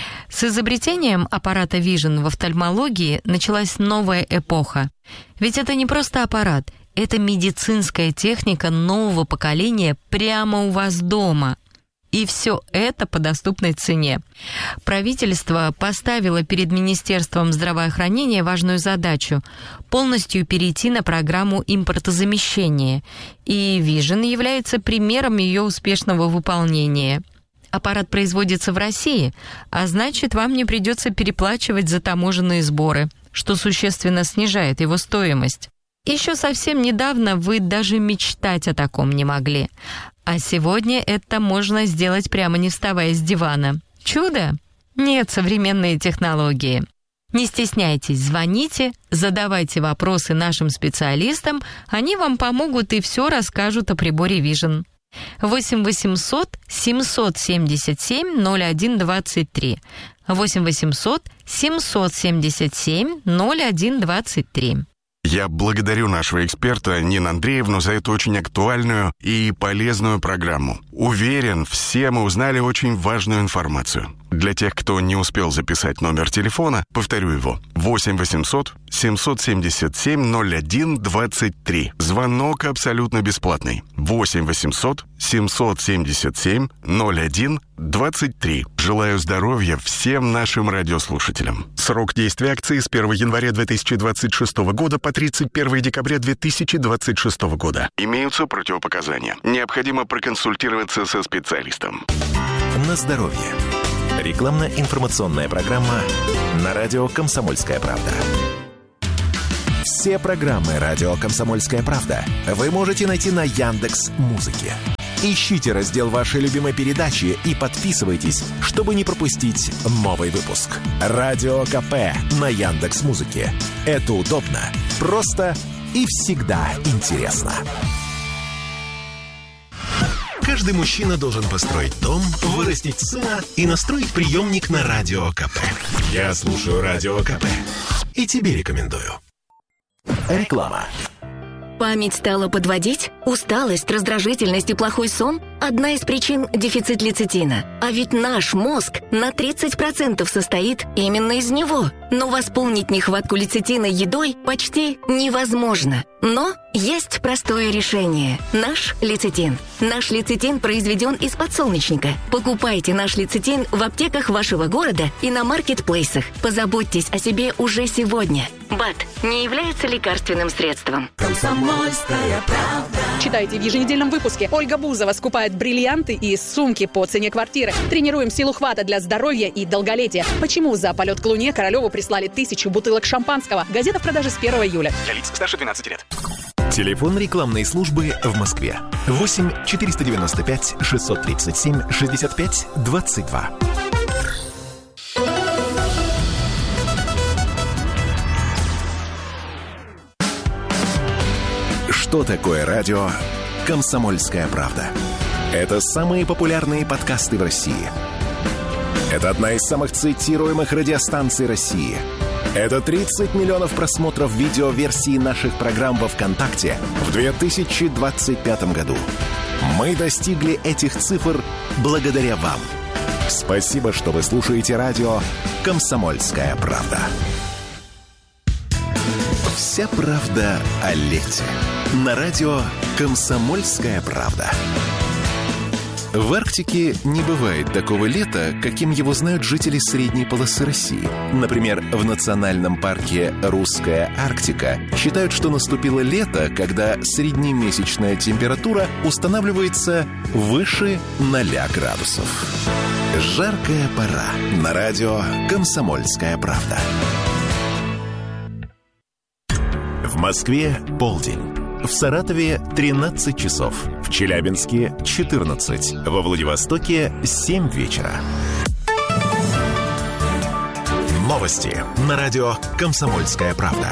С изобретением аппарата Vision в офтальмологии началась новая эпоха. Ведь это не просто аппарат – это медицинская техника нового поколения прямо у вас дома. И все это по доступной цене. Правительство поставило перед Министерством здравоохранения важную задачу – полностью перейти на программу импортозамещения. И Vision является примером ее успешного выполнения. Аппарат производится в России, а значит, вам не придется переплачивать за таможенные сборы, что существенно снижает его стоимость. Еще совсем недавно вы даже мечтать о таком не могли. А сегодня это можно сделать прямо не вставая с дивана. Чудо? Нет, современные технологии. Не стесняйтесь, звоните, задавайте вопросы нашим специалистам, они вам помогут и все расскажут о приборе Vision. восемь восемьсот семьсот семьдесят семь ноль один двадцать три. восемь восемьсот семьсот семьдесят семь ноль один двадцать три. Я благодарю нашего эксперта Нину Андреевну за эту очень актуальную и полезную программу. Уверен, все мы узнали очень важную информацию. Для тех, кто не успел записать номер телефона, повторю его. восемь восемьсот семьсот семьдесят семь ноль один двадцать три. Звонок абсолютно бесплатный. восемь восемьсот семьсот семьдесят семь ноль один двадцать три. Желаю здоровья всем нашим радиослушателям. Срок действия акции с первого января две тысячи двадцать шестого года по тридцать первого декабря две тысячи двадцать шестого года. Имеются противопоказания. Необходимо проконсультироваться со специалистом. На здоровье. Рекламно-информационная программа на радио «Комсомольская правда». Все программы радио «Комсомольская правда» вы можете найти на Яндекс.Музыке. Ищите раздел вашей любимой передачи и подписывайтесь, чтобы не пропустить новый выпуск. Радио КП на Яндекс.Музыке. Это удобно, просто и всегда интересно. Каждый мужчина должен построить дом, вырастить сына и настроить приемник на Радио КП. Я слушаю Радио КП и тебе рекомендую. Реклама. Память стала подводить? Усталость, раздражительность и плохой сон? Одна из причин – дефицит лецитина. А ведь наш мозг на тридцать процентов состоит именно из него. Но восполнить нехватку лецитина едой почти невозможно. Но есть простое решение – наш лецитин. Наш лецитин произведен из подсолнечника. Покупайте наш лецитин в аптеках вашего города и на маркетплейсах. Позаботьтесь о себе уже сегодня. БАД не является лекарственным средством. Комсомольская правда. Читайте в еженедельном выпуске. Ольга Бузова скупает бриллианты и сумки по цене квартиры. Тренируем силу хвата для здоровья и долголетия. Почему за полет к Луне Королеву прислали тысячу бутылок шампанского? Газета в продаже с первого июля. Для лиц старше двенадцати лет. Телефон рекламной службы в Москве. восемь четыреста девяносто пять шестьсот тридцать семь шестьдесят пять двадцать два. Что такое радио «Комсомольская правда»? Это самые популярные подкасты в России. Это одна из самых цитируемых радиостанций России. Это тридцать миллионов просмотров видеоверсии наших программ во ВКонтакте в две тысячи двадцать пятом году. Мы достигли этих цифр благодаря вам. Спасибо, что вы слушаете радио «Комсомольская правда». Вся правда о лете. На радио «Комсомольская правда». В Арктике не бывает такого лета, каким его знают жители средней полосы России. Например, в национальном парке «Русская Арктика» считают, что наступило лето, когда среднемесячная температура устанавливается выше ноля градусов. Жаркая пора. На радио «Комсомольская правда». В Москве полдень. В Саратове тринадцать часов. В Челябинске четырнадцать. Во Владивостоке семь вечера. Новости на радио «Комсомольская правда».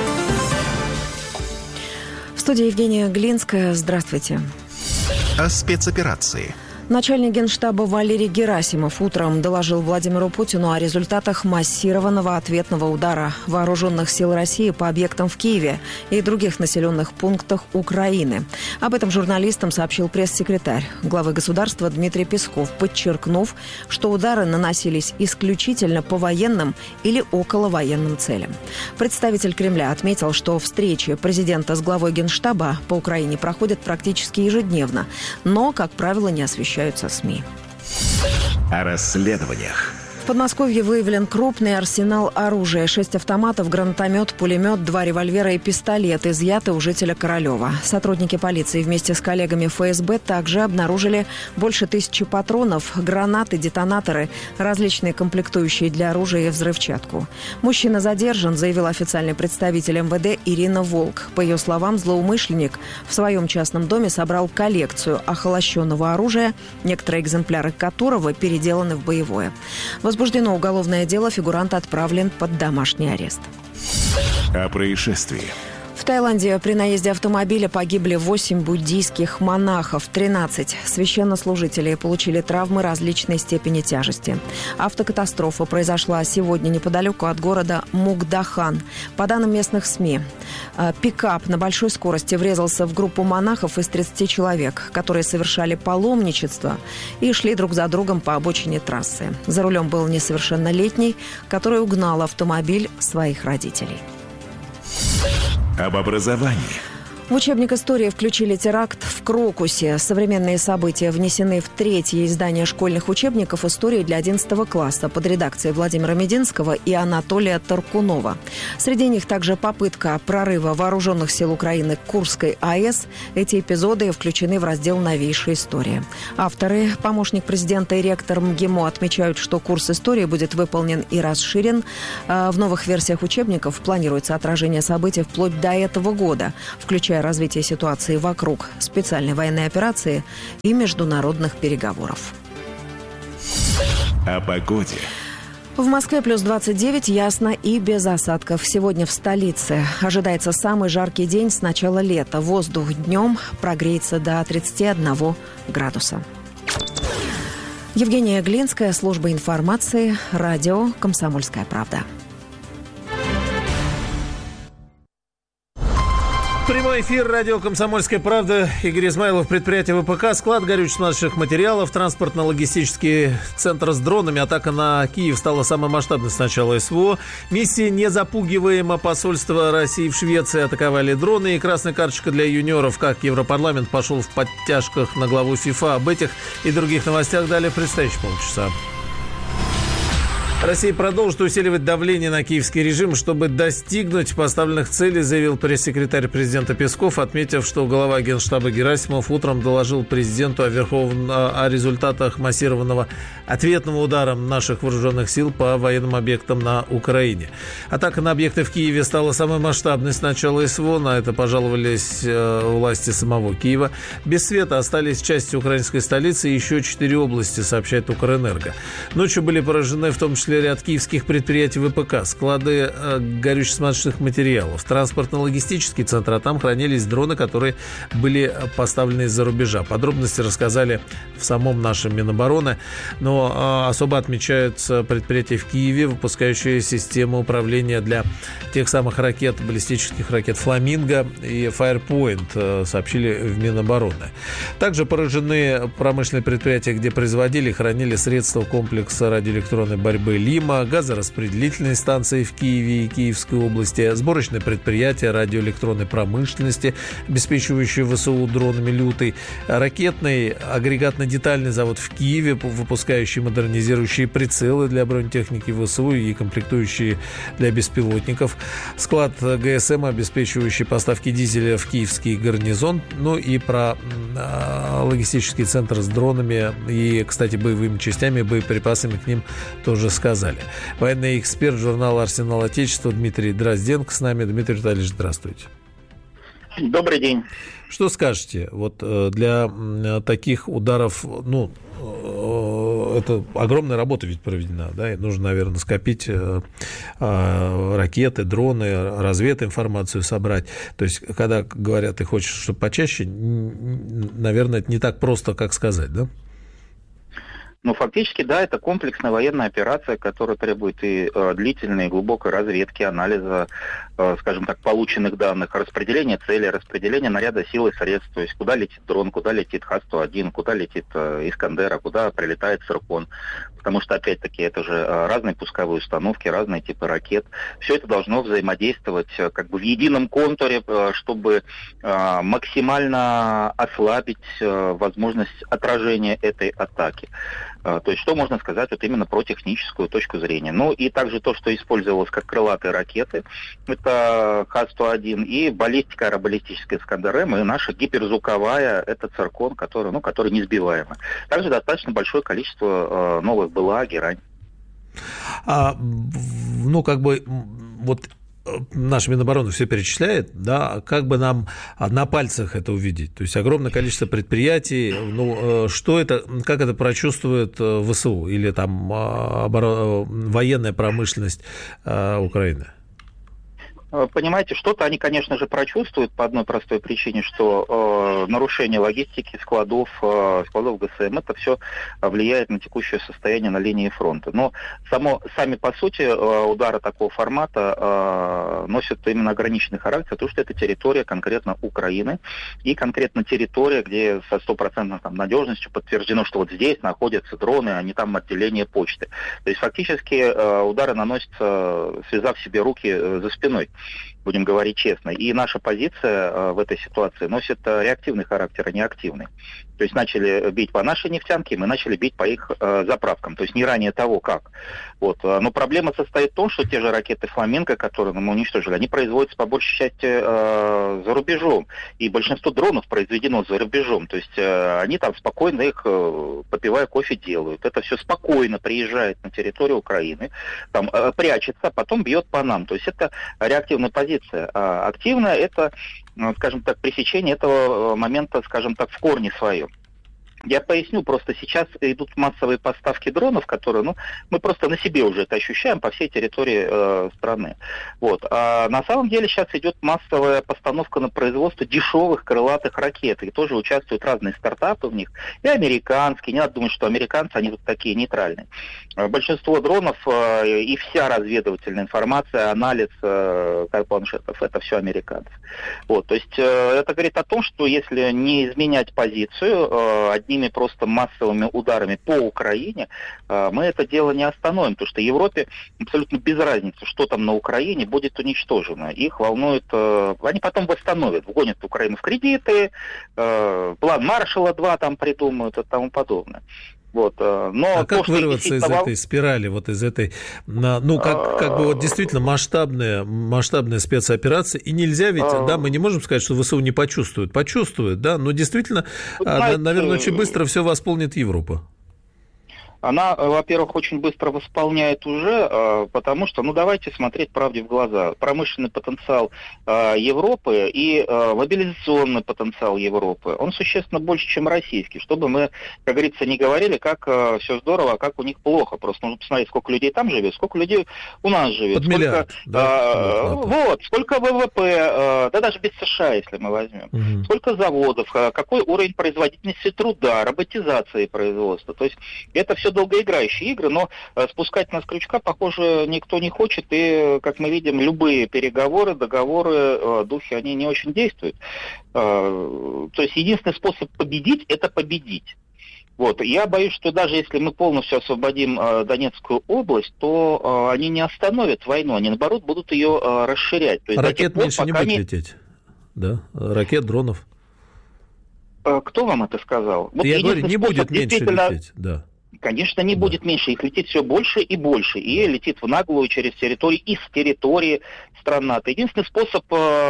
В студии Евгения Глинская. Здравствуйте. О спецоперации. Начальник Генштаба Валерий Герасимов утром доложил Владимиру Путину о результатах массированного ответного удара вооруженных сил России по объектам в Киеве и других населенных пунктах Украины. Об этом журналистам сообщил пресс-секретарь главы государства Дмитрий Песков, подчеркнув, что удары наносились исключительно по военным или околовоенным целям. Представитель Кремля отметил, что встречи президента с главой Генштаба по Украине проходят практически ежедневно, но, как правило, не освещаются СМИ. О расследованиях. В Подмосковье выявлен крупный арсенал оружия. Шесть автоматов, гранатомет, пулемет, два револьвера и пистолет изъяты у жителя Королева. Сотрудники полиции вместе с коллегами эф эс бэ также обнаружили больше тысячи патронов, гранаты, детонаторы, различные комплектующие для оружия и взрывчатку. Мужчина задержан, заявил официальный представитель эм вэ дэ Ирина Волк. По ее словам, злоумышленник в своем частном доме собрал коллекцию охолощенного оружия, некоторые экземпляры которого переделаны в боевое. Возбуждено уголовное дело, фигурант отправлен под домашний арест. О происшествии. В В Таиланде при наезде автомобиля погибли восемь буддийских монахов, тринадцать священнослужителей получили травмы различной степени тяжести. Автокатастрофа произошла сегодня неподалеку от города Мукдахан. По данным местных СМИ, пикап на большой скорости врезался в группу монахов из тридцати человек, которые совершали паломничество и шли друг за другом по обочине трассы. За рулем был несовершеннолетний, который угнал автомобиль своих родителей. Об образовании. В учебник истории включили теракт в Крокусе. Современные события внесены в третье издание школьных учебников истории для одиннадцатого класса под редакцией Владимира Мединского и Анатолия Таркунова. Среди них также попытка прорыва вооруженных сил Украины к Курской АЭС. Эти эпизоды включены в раздел «Новейшая история». Авторы, помощник президента и ректор МГИМО отмечают, что курс истории будет выполнен и расширен. В новых версиях учебников планируется отражение событий вплоть до этого года, включая развитие ситуации вокруг специальной военной операции и международных переговоров. О погоде. В Москве плюс двадцать девять, ясно и без осадков. Сегодня в столице ожидается самый жаркий день с начала лета. Воздух днем прогреется до тридцати одного градуса. Евгения Глинская, служба информации, радио «Комсомольская правда». Прямой эфир, радио «Комсомольская правда». Игорь Измайлов, предприятие ВПК, склад горюче-смазочных материалов, транспортно-логистический центр с дронами. Атака на Киев стала самой масштабной с начала СВО. Миссия «Не запугиваемо». Посольство России в Швеции атаковали дроны. И красная карточка для юниоров. Как Европарламент пошел в подтяжках на главу ФИФА. Об этих и других новостях далее в предстоящие полчаса. Россия продолжит усиливать давление на киевский режим, чтобы достигнуть поставленных целей, заявил пресс-секретарь президента Песков, отметив, что глава Генштаба Герасимов утром доложил президенту о, верховном, о результатах массированного ответного удара наших вооруженных сил по военным объектам на Украине. Атака на объекты в Киеве стала самой масштабной с начала СВО. На это пожаловались э, власти самого Киева. Без света остались части украинской столицы и еще четыре области, сообщает Укрэнерго. Ночью были поражены в том числе ряд киевских предприятий ВПК, склады э, горюче-смазочных материалов, транспортно-логистический центр, а там хранились дроны, которые были поставлены из-за рубежа. Подробности рассказали в самом нашем Минобороны, но э, особо отмечаются предприятия в Киеве, выпускающие системы управления для тех самых ракет, баллистических ракет «Фламинго» и «Фаерпоинт», э, сообщили в Минобороны. Также поражены промышленные предприятия, где производили и хранили средства комплекса радиоэлектронной борьбы «Лима», газораспределительные станции в Киеве и Киевской области, сборочные предприятия радиоэлектронной промышленности, обеспечивающие ВСУ дронами «Лютый», ракетный агрегатно-детальный завод в Киеве, выпускающий модернизирующие прицелы для бронетехники ВСУ и комплектующие для беспилотников, склад ГСМ, обеспечивающий поставки дизеля в киевский гарнизон, ну и про э, логистический центр с дронами и, кстати, боевыми частями, боеприпасами к ним тоже сказали. Военный эксперт журнала «Арсенал Отечества» Дмитрий Дрозденко с нами. Дмитрий Витальевич, здравствуйте. Добрый день. Что скажете? Вот для таких ударов, ну, это огромная работа ведь проведена, да, и нужно, наверное, скопить ракеты, дроны, развединформацию собрать. То есть, когда говорят, ты хочешь, чтобы почаще, наверное, это не так просто, как сказать, да? Ну, фактически, да, это комплексная военная операция, которая требует и э, длительной, глубокой разведки, анализа, э, скажем так, полученных данных, распределения целей, распределения наряда сил и средств, то есть куда летит дрон, куда летит Х сто один, куда летит э, Искандер, а куда прилетает Циркон. Потому что, опять-таки, это же э, разные пусковые установки, разные типы ракет. Все это должно взаимодействовать э, как бы в едином контуре, э, чтобы э, максимально ослабить э, возможность отражения этой атаки. То есть, что можно сказать вот именно про техническую точку зрения. Ну, и также то, что использовалось как крылатые ракеты, это Х сто один, и баллистика, аэробаллистическая Искандер-М, и наша гиперзвуковая, это Циркон, который, ну, который несбиваемый. Также достаточно большое количество э, новых БЛА, Герань. А, ну, как бы, вот... Наша Минобороны все перечисляет, да, как бы нам на пальцах это увидеть? То есть огромное количество предприятий, ну, что это, как это прочувствует ВСУ или там оборон... военная промышленность Украины? Понимаете, что-то они, конечно же, прочувствуют по одной простой причине, что э, нарушение логистики складов, э, складов ГСМ, это все влияет на текущее состояние на линии фронта. Но само, сами по сути э, удары такого формата э, носят именно ограниченный характер, потому что это территория конкретно Украины и конкретно территория, где со стопроцентной там надежностью подтверждено, что вот здесь находятся дроны, а не там отделение почты. То есть фактически э, удары наносятся, связав себе руки э, за спиной. Будем говорить честно. И наша позиция э, в этой ситуации носит э, реактивный характер, а не активный. То есть начали бить по нашей нефтянке, мы начали бить по их э, заправкам. То есть не ранее того, как. Вот. Но проблема состоит в том, что те же ракеты «Фламинго», которые мы уничтожили, они производятся по большей части э, за рубежом. И большинство дронов произведено за рубежом. То есть э, они там спокойно их, э, попивая кофе, делают. Это все спокойно приезжает на территорию Украины, там э, прячется, а потом бьет по нам. То есть это реактивная позиция. А активная — это, скажем так, пресечение этого момента, скажем так, в корне своем. Я поясню, просто сейчас идут массовые поставки дронов, которые, ну, мы просто на себе уже это ощущаем по всей территории э, страны. Вот. А на самом деле сейчас идет массовая постановка на производство дешевых крылатых ракет, и тоже участвуют разные стартапы в них, и американские. Не надо думать, что американцы, они тут такие нейтральные. Большинство дронов э, и вся разведывательная информация, анализ э, планшетов, это все американцы. Вот. То есть э, это говорит о том, что если не изменять позицию, э, одни просто массовыми ударами по Украине, мы это дело не остановим, потому что Европе абсолютно без разницы, что там на Украине будет уничтожено. Их волнует, они потом восстановят, вгонят Украину в кредиты, план Маршалла два там придумают и тому подобное. Вот, но а то, как вырваться из этой спирали, вот из этой, ну, как, как бы вот действительно масштабная, масштабная спецоперация, и нельзя ведь, да, мы не можем сказать, что ВСУ не почувствует, почувствует, да, но действительно, знаете, наверное, очень быстро все восполнит Европа. Она, во-первых, очень быстро восполняет уже, потому что, ну, давайте смотреть правде в глаза. Промышленный потенциал Европы и мобилизационный потенциал Европы, он существенно больше, чем российский. Чтобы мы, как говорится, не говорили, как все здорово, а как у них плохо. Просто нужно посмотреть, сколько людей там живет, сколько людей у нас живет. Под миллиард, сколько, да? А, вот, сколько ВВП, да даже без США, если мы возьмем. Угу. Сколько заводов, какой уровень производительности труда, роботизации производства. То есть это все долгоиграющие игры, но э, спускать нас с крючка, похоже, никто не хочет, и, как мы видим, любые переговоры, договоры, э, духи, они не очень действуют. Э, то есть единственный способ победить – это победить. Вот. Я боюсь, что даже если мы полностью освободим э, Донецкую область, то э, они не остановят войну, они, наоборот, будут ее э, расширять. То есть, ракет пор, меньше не будет не... лететь, да? Ракет, дронов. Э, кто вам это сказал? Вот я говорю, не будет меньше лететь, да. Конечно, не да. будет меньше, их летит все больше и больше, и летит в наглую через территорию, из территории стран НАТО. Единственный способ,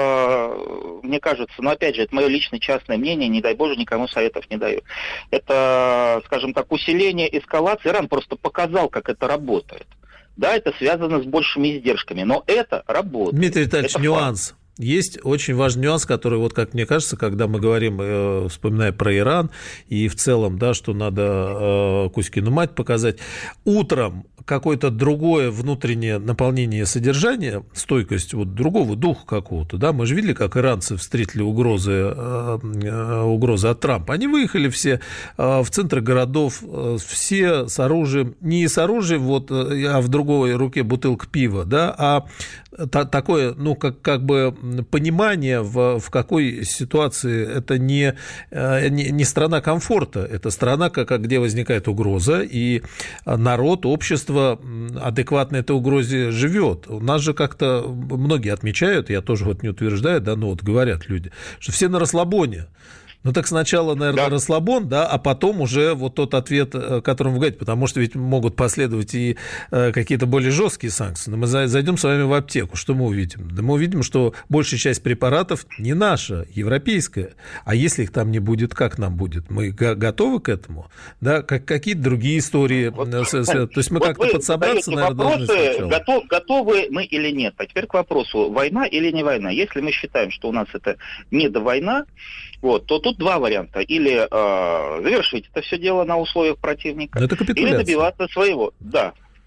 мне кажется, но опять же, это мое личное частное мнение, не дай Боже, никому советов не даю. Это, скажем так, усиление эскалации. Иран просто показал, как это работает. Да, это связано с большими издержками, но это работает. Дмитрий Витальевич, это нюанс. Факт. Есть очень важный нюанс, который, вот как мне кажется, когда мы говорим, э, вспоминая про Иран, и в целом, да, что надо э, Кузькину мать показать, утром какое-то другое внутреннее наполнение содержания, стойкость вот другого духа какого-то, да, мы же видели, как иранцы встретили угрозы, э, э, угрозы от Трампа, они выехали все э, в центры городов, э, все с оружием, не с оружием, вот, а в другой руке бутылка пива, да, а та, такое, ну, как, как бы понимание, в, в какой ситуации это не, не, не страна комфорта, это страна, как, где возникает угроза, и народ, общество адекватно этой угрозе живет. У нас же как-то многие отмечают, я тоже вот не утверждаю, да, но вот говорят люди, что все на расслабоне. Ну, так сначала, наверное, да. расслабон, да, а потом уже вот тот ответ, о котором вы говорите, потому что ведь могут последовать и какие-то более жесткие санкции. Но мы зайдем с вами в аптеку, что мы увидим? Да мы увидим, что большая часть препаратов не наша, европейская. А если их там не будет, как нам будет? Мы готовы к этому? Да, как какие-то другие истории. Вот, то есть мы вот как-то подсобраться, наверное, вопросы, должны сначала. Готов, готовы мы или нет? А теперь к вопросу, война или не война? Если мы считаем, что у нас это не до война, вот, то тут два варианта. Или э, завершить это все дело на условиях противника, или добиваться своего. Да.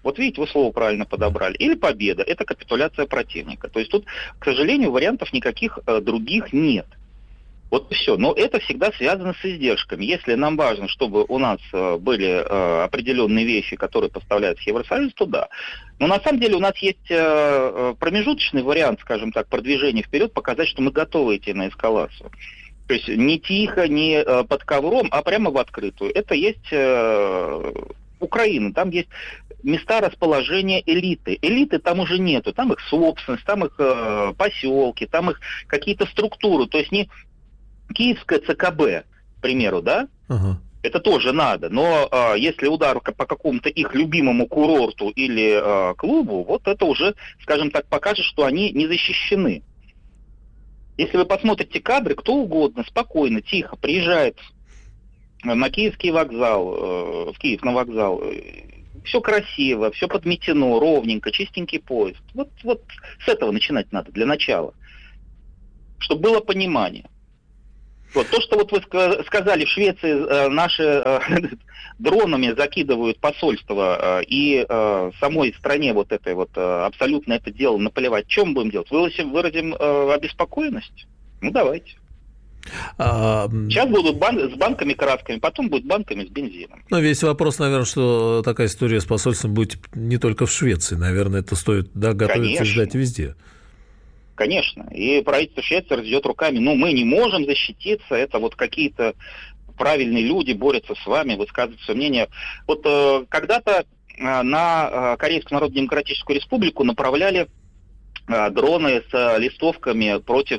Вот видите, вы слово правильно подобрали. Или победа. Это капитуляция противника. То есть тут, к сожалению, вариантов никаких э, других нет. Вот и все. Но это всегда связано с издержками. Если нам важно, чтобы у нас э, были э, определенные вещи, которые поставляются в Евросоюз, то да. Но на самом деле у нас есть э, промежуточный вариант, скажем так, продвижения вперед, показать, что мы готовы идти на эскалацию. То есть не тихо, не э, под ковром, а прямо в открытую. Это есть э, Украина. Там есть места расположения элиты. Элиты там уже нету. Там их собственность, там их э, поселки, там их какие-то структуры. То есть не киевское ЦКБ, к примеру, да? Uh-huh. Это тоже надо. Но э, если удар по какому-то их любимому курорту или э, клубу, вот это уже, скажем так, покажет, что они не защищены. Если вы посмотрите кадры, кто угодно, спокойно, тихо приезжает на Киевский вокзал, э, в Киев на вокзал, э, все красиво, все подметено, ровненько, чистенький поезд. Вот, вот с этого начинать надо для начала, чтобы было понимание. Вот то, что вот вы сказали, в Швеции э, наши э, дронами закидывают посольство э, и э, самой стране вот этой вот э, абсолютно это дело наплевать. Чем будем делать? Выразим, выразим э, обеспокоенность? Ну, давайте. А... Сейчас будут бан- с банками красками, потом будет банками с бензином. Но весь вопрос, наверное, что такая история с посольством будет не только в Швеции. Наверное, это стоит, да, готовиться и ждать везде. Конечно. И правительство Швеции разведет руками. Ну, мы не можем защититься. Это вот какие-то правильные люди борются с вами, высказывают свое мнение. Вот э, когда-то э, на э, Корейскую Народно-Демократическую Республику направляли э, дроны с э, листовками против,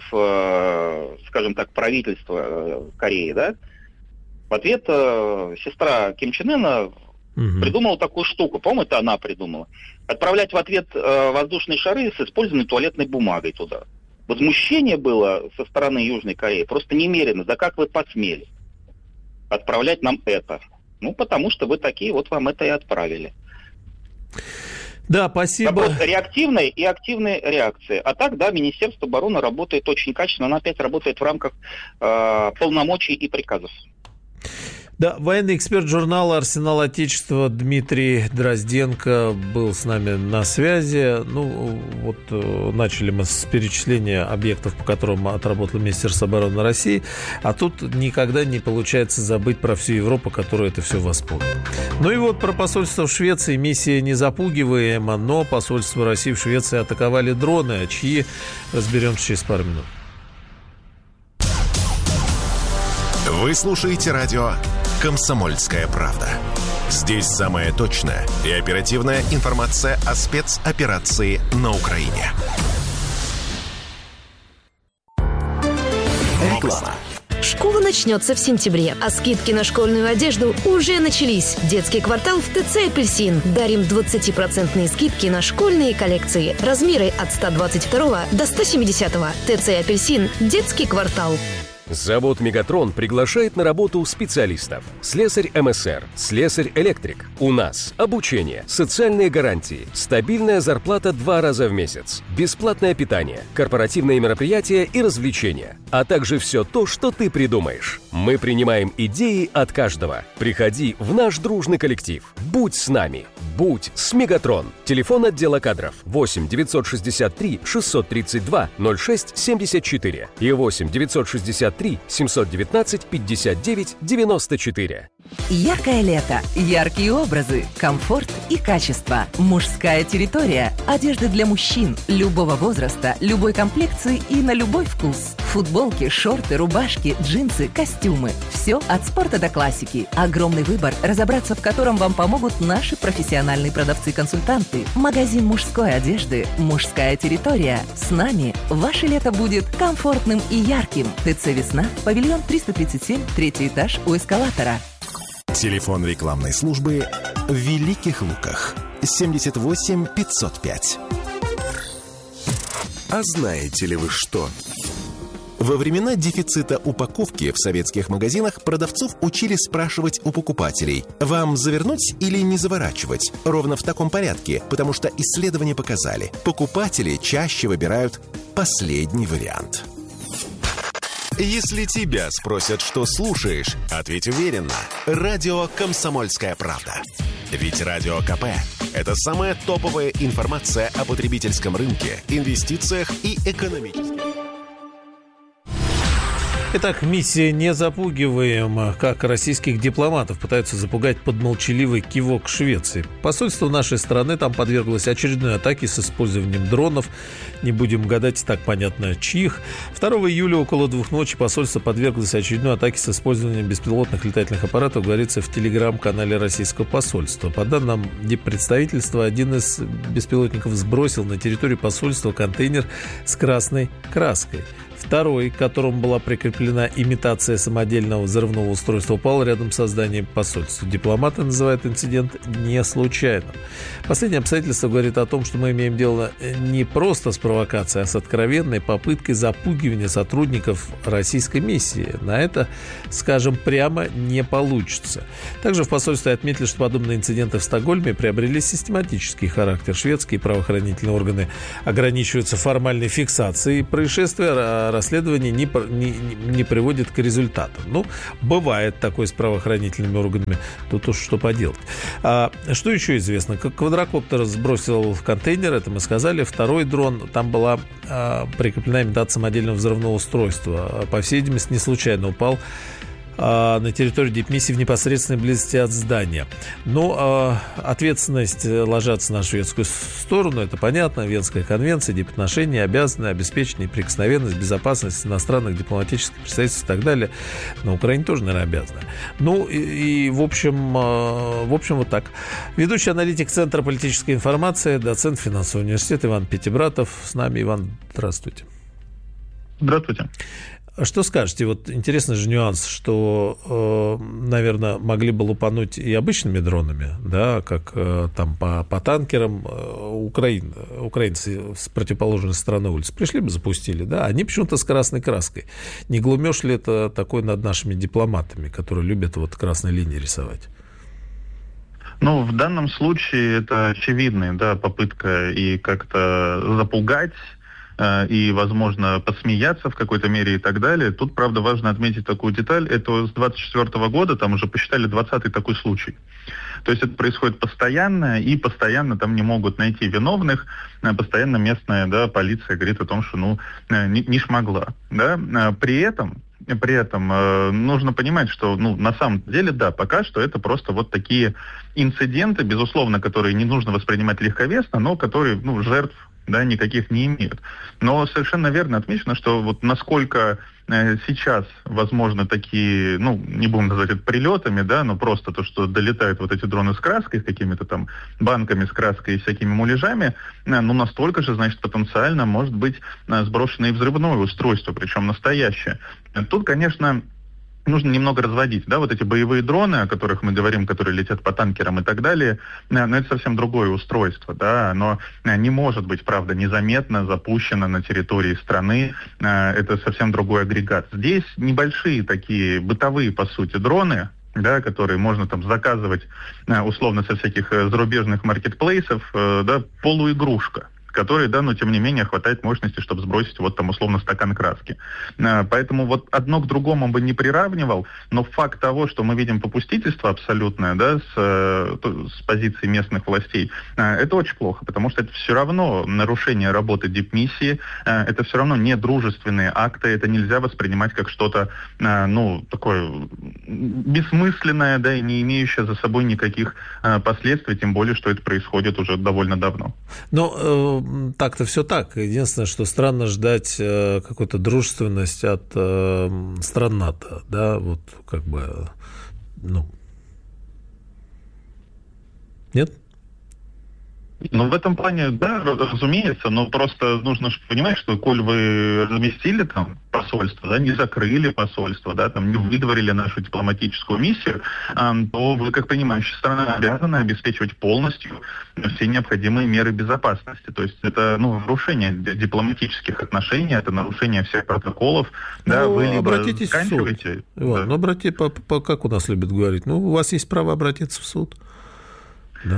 э, скажем так, правительства э, Кореи, да? В ответ э, сестра Ким Чен Ына угу. придумала такую штуку. По-моему, это она придумала. Отправлять в ответ э, воздушные шары с использованной туалетной бумагой туда. Возмущение было со стороны Южной Кореи просто немерено. Да как вы посмели отправлять нам это? Ну, потому что вы такие, вот вам это и отправили. Да, спасибо. Вопрос реактивной и активной реакции. А так, да, Министерство обороны работает очень качественно. Оно опять работает в рамках э, полномочий и приказов. Да, военный эксперт журнала «Арсенал Отечества» Дмитрий Дрозденко был с нами на связи. Ну, вот начали мы с перечисления объектов, по которым отработало Министерство обороны России, а тут никогда не получается забыть про всю Европу, которая это все восполнит. Ну и вот про посольство в Швеции. Миссия не запугиваема, но посольство России в Швеции атаковали дроны, а чьи, разберемся через пару минут. Вы слушаете радио «Комсомольская правда». Здесь самая точная и оперативная информация о спецоперации на Украине. Реклама. Школа начнется в сентябре, а скидки на школьную одежду уже начались. Детский квартал в ТЦ «Апельсин». Дарим двадцатипроцентные скидки на школьные коллекции. Размеры от сто двадцать два до сто семьдесят. ТЦ «Апельсин». Детский квартал. Завод «Мегатрон» приглашает на работу специалистов. Слесарь эм эс эр, слесарь-электрик. У нас обучение, социальные гарантии, стабильная зарплата два раза в месяц, бесплатное питание, корпоративные мероприятия и развлечения, а также все то, что ты придумаешь. Мы принимаем идеи от каждого. Приходи в наш дружный коллектив. Будь с нами. Будь с «Мегатрон». Телефон отдела кадров восемь девятьсот шестьдесят три шестьсот тридцать два ноль шесть семьдесят четыре и восемь девятьсот шестьдесят три семьсот девятнадцать пятьдесят девять девяносто четыре. Яркое лето, яркие образы, комфорт и качество. Мужская территория. Одежда для мужчин любого возраста, любой комплекции и на любой вкус. Футболки, шорты, рубашки, джинсы, костюмы. Все от спорта до классики. Огромный выбор, разобраться в котором вам помогут наши профессиональные продавцы-консультанты. Магазин мужской одежды «Мужская территория». С нами ваше лето будет комфортным и ярким. ТЦ «Весна», павильон триста тридцать семь, третий этаж у эскалатора. Телефон рекламной службы в Великих Луках. семьдесят восемь пятьсот пять. А знаете ли вы что? Во времена дефицита упаковки в советских магазинах продавцов учили спрашивать у покупателей: вам завернуть или не заворачивать? Ровно в таком порядке, потому что исследования показали, покупатели чаще выбирают последний вариант. Если тебя спросят, что слушаешь, ответь уверенно. Радио «Комсомольская правда». Ведь Радио КП – это самая топовая информация о потребительском рынке, инвестициях и экономических. Итак, миссия «Не запугиваем», как российских дипломатов пытаются запугать под молчаливый кивок Швеции. Посольство нашей страны там подверглось очередной атаке с использованием дронов. Не будем гадать, так понятно, чьих. второго июля около двух ночи посольство подверглось очередной атаке с использованием беспилотных летательных аппаратов, говорится в телеграм-канале российского посольства. По данным диппредставительства, один из беспилотников сбросил на территорию посольства контейнер с красной краской. Второй, к которому была прикреплена имитация самодельного взрывного устройства, упал рядом со зданием посольства. Дипломаты называют инцидент не случайным. Последнее обстоятельство говорит о том, что мы имеем дело не просто с провокацией, а с откровенной попыткой запугивания сотрудников российской миссии. На это, скажем прямо, не получится. Также в посольстве отметили, что подобные инциденты в Стокгольме приобрели систематический характер. Шведские правоохранительные органы ограничиваются формальной фиксацией происшествия, а расследование не, не, не приводит к результатам. Ну, бывает такое с правоохранительными органами. Тут уж что поделать. А, что еще известно? Квадрокоптер сбросил в контейнер, это мы сказали. Второй дрон, там была а, прикреплена имитация самодельного взрывного устройства. По всей видимости, не случайно упал на территории дипмиссии в непосредственной близости от здания. Но э, ответственность ложится на шведскую сторону, это понятно. Венская конвенция, дипотношения обязаны обеспечить неприкосновенность, безопасность иностранных дипломатических представительств и так далее. На Украине тоже, наверное, обязаны. Ну и, и в общем, э, в общем, вот так. Ведущий аналитик Центра политической информации, доцент финансового университета Иван Пятибратов с нами. Иван, здравствуйте. Здравствуйте. Что скажете? Вот интересный же нюанс, что, э, наверное, могли бы лупануть и обычными дронами, да, как э, там по, по танкерам э, Украин, украинцы с противоположной стороны улицы пришли бы, запустили, да, они почему-то с красной краской. Не глумешь ли это такой над нашими дипломатами, которые любят вот красной линии рисовать? Ну, в данном случае это очевидная, да, попытка и как-то запугать, и, возможно, посмеяться в какой-то мере и так далее. Тут, правда, важно отметить такую деталь. Это с двадцать четвёртого года, там уже посчитали двадцатый такой случай. То есть это происходит постоянно, и постоянно там не могут найти виновных. Постоянно местная, да, полиция говорит о том, что, ну, не, не шмогла. Да? При этом... При этом э, нужно понимать, что, ну, на самом деле, да, пока что это просто вот такие инциденты, безусловно, которые не нужно воспринимать легковесно, но которые, ну, жертв, да, никаких не имеют. Но совершенно верно отмечено, что вот насколько э, сейчас возможно такие, ну, не будем называть это прилетами, да, но просто то, что долетают вот эти дроны с краской, с какими-то там банками с краской и всякими муляжами, э, ну, настолько же, значит, потенциально может быть э, сброшено и взрывное устройство, причем настоящее. Тут, конечно, нужно немного разводить, да, вот эти боевые дроны, о которых мы говорим, которые летят по танкерам и так далее, но это совсем другое устройство, да, оно не может быть, правда, незаметно запущено на территории страны, это совсем другой агрегат. Здесь небольшие такие бытовые, по сути, дроны, да, которые можно там заказывать условно со всяких зарубежных маркетплейсов, да, полуигрушка, который, да, но тем не менее хватает мощности, чтобы сбросить вот там условно стакан краски. Поэтому вот одно к другому бы не приравнивал, но факт того, что мы видим попустительство абсолютное, да, с, с позиции местных властей, это очень плохо, потому что это все равно нарушение работы дипмиссии, это все равно не дружественные акты, это нельзя воспринимать как что-то, ну, такое бессмысленное, да, и не имеющее за собой никаких последствий, тем более, что это происходит уже довольно давно. Но так-то все так. Единственное, что странно ждать э, какую-то дружественность от э, стран НАТО, да, вот как бы, ну, нет? Ну, в этом плане, да, разумеется, но просто нужно понимать, что коль вы разместили там посольство, да, не закрыли посольство, да, там не выдворили нашу дипломатическую миссию, а, то вы, как принимающая сторона, обязаны обеспечивать полностью все необходимые меры безопасности. То есть это, ну, нарушение дипломатических отношений, это нарушение всех протоколов. Ну, да, вы либо обратитесь в суд. Иван, да. Ну, обрати, по, по, как у нас любят говорить, ну, у вас есть право обратиться в суд. Да.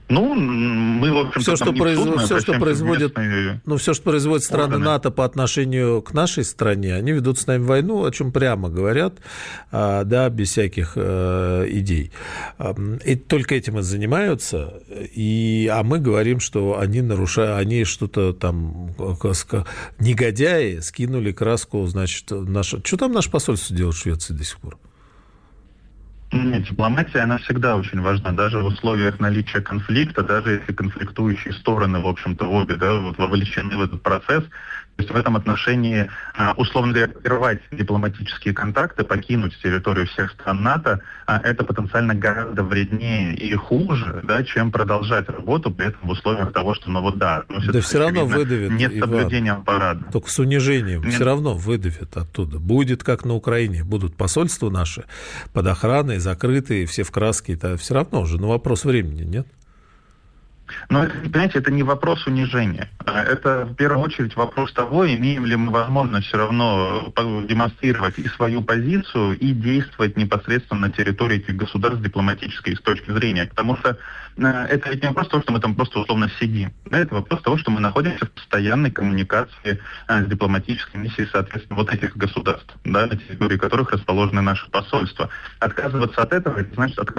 Ну, мы, в общем-то, все, что, производ... все, что производит, местные... ну, все, что производят страны органы. НАТО по отношению к нашей стране, они ведут с нами войну, о чем прямо говорят, да, без всяких э, идей. И только этим и занимаются, и, а мы говорим, что они нарушают, они что-то там, негодяи, скинули краску, значит, наше... Что там наше посольство делает в Швеции до сих пор? Нет, дипломатия, она всегда очень важна, даже в условиях наличия конфликта, даже если конфликтующие стороны, в общем-то, обе, да, вот, вовлечены в этот процесс. То есть в этом отношении, условно говоря, прервать дипломатические контакты, покинуть территорию всех стран НАТО, это потенциально гораздо вреднее и хуже, да, чем продолжать работу при этом в условиях того, что, ну вот да, ну, да все равно выдавит, нет соблюдения парада. Только с унижением, нет. Все равно выдавит оттуда. Будет как на Украине, будут посольства наши под охраной, закрытые, все в краске, это все равно уже, но вопрос времени, нет? Но, это, понимаете, это не вопрос унижения. Это, в первую очередь, вопрос того, имеем ли мы возможность все равно демонстрировать и свою позицию, и действовать непосредственно на территории этих государств дипломатической с точки зрения. Потому что это ведь не вопрос того, что мы там просто условно сидим. Да, это вопрос того, что мы находимся в постоянной коммуникации с дипломатической миссией, соответственно, вот этих государств, да, на территории которых расположены наши посольства. Отказываться от этого, это значит отказываться